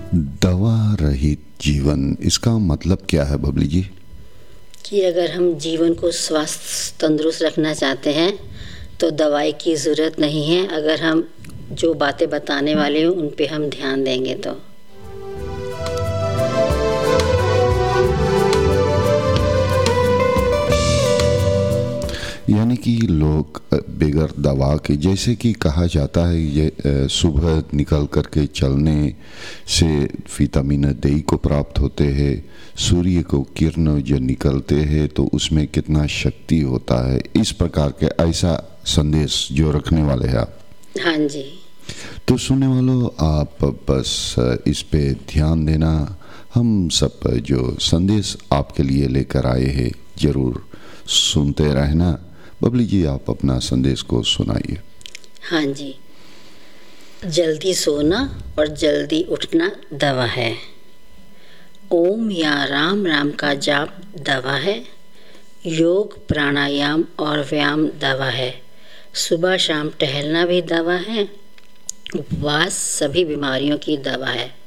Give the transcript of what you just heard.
दवा रहित जीवन, इसका मतलब क्या है बबली जी? कि अगर हम जीवन को स्वस्थ तंदुरुस्त रखना चाहते हैं तो दवाई की ज़रूरत नहीं है, अगर हम जो बातें बताने वाले हैं उन पे हम ध्यान देंगे तो। यानी कि लोग बगैर दवा के, जैसे कि कहा जाता है ये सुबह निकल करके चलने से विटामिन डी को प्राप्त होते हैं, सूर्य को किरण जो निकलते हैं तो उसमें कितना शक्ति होता है, इस प्रकार के ऐसा संदेश जो रखने वाले हैं आप। हाँ जी। तो सुनने वालों, आप बस इस पे ध्यान देना, हम सब जो संदेश आपके लिए लेकर आए हैं जरूर सुनते रहना। बबली जी, आप अपना संदेश को सुनाइए। हाँ जी। जल्दी सोना और जल्दी उठना दवा है। ओम या राम राम का जाप दवा है। योग प्राणायाम और व्यायाम दवा है। सुबह शाम टहलना भी दवा है। उपवास सभी बीमारियों की दवा है।